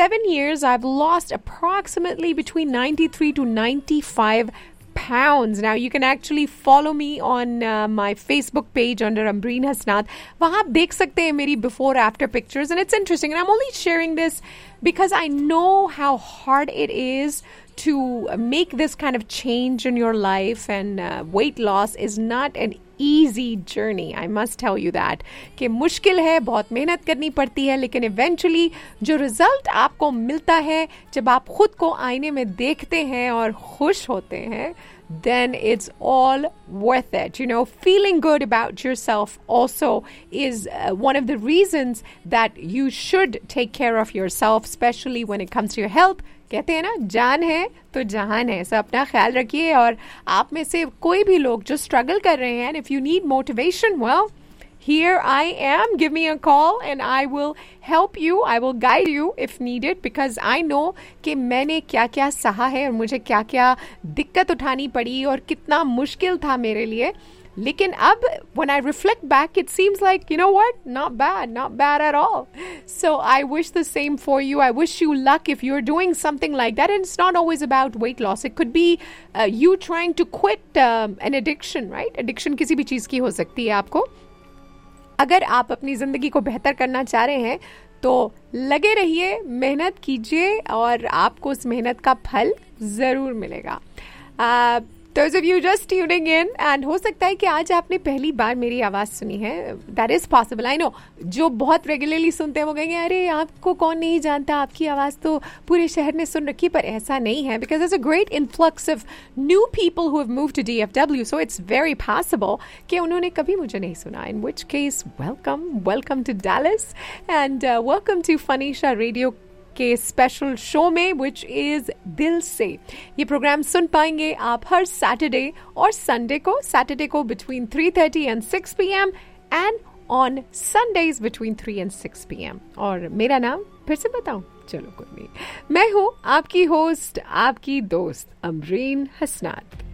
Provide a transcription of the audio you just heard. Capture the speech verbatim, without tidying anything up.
seven years, I've lost approximately between ninety-three to ninety-five pounds. Now you can actually follow me on uh, my Facebook page under Ambreen Hasnaat. वहाँ आप देख सकते हैं मेरी before after pictures, and it's interesting, and I'm only sharing this because I know how hard it is to make this kind of change in your life, and uh, weight loss is not an easy journey. I must tell you that कि मुश्किल है, बहुत मेहनत करनी पड़ती है, लेकिन eventually जो रिजल्ट आपको मिलता है जब आप खुद को आईने में देखते हैं और खुश होते हैं, then it's all worth it. You know, feeling good about yourself also is uh, one of the reasons that you should take care of yourself, especially when it comes to your health. कहते हैं ना, जान है तो जहान है. सो अपना ख्याल रखिए. और आप में से कोई भी लोग जो स्ट्रगल कर रहे हैं, if you need motivation, well, here I am. Give me a call and I will help you. I will guide you if needed, because I know कि मैंने क्या क्या सहा है और मुझे क्या क्या दिक्कत उठानी पड़ी और कितना मुश्किल था मेरे लिए. लेकिन अब when I reflect back, it seems like, you know what, not bad, not bad at all. So I wish the same for you. I wish you luck if you're doing something like that. And it's not always about weight loss. It could be uh, you trying to quit um, an addiction, right? Addiction किसी भी चीज़ की हो सकती है आपको. अगर आप अपनी ज़िंदगी को बेहतर करना चाह रहे हैं तो लगे रहिए, मेहनत कीजिए और आपको उस मेहनत का फल ज़रूर मिलेगा. uh, Those of you just tuning in, and हो सकता है कि आज आपने पहली बार मेरी आवाज़ सुनी है. That is possible, I know. जो बहुत रेगुलरली सुनते हैं वो कहेंगे, अरे आपको कौन नहीं जानता, आपकी आवाज़ तो पूरे शहर ने सुन रखी. पर ऐसा नहीं है, because there's a great influx of new people who have moved to D F W, so it's very possible कि उन्होंने कभी मुझे नहीं सुना. In which case, welcome, welcome to Dallas, and uh, welcome to Fanisha Radio के special show में, which is दिल से. ये प्रोग्राम सुन पाएंगे आप हर सैटरडे और संडे को. सैटरडे को between three thirty and six P M and on Sundays between three and six P M. और मेरा नाम फिर से बताऊं? चलो कोई नहीं, मैं हूं आपकी होस्ट, आपकी दोस्त अमरीन हसनात.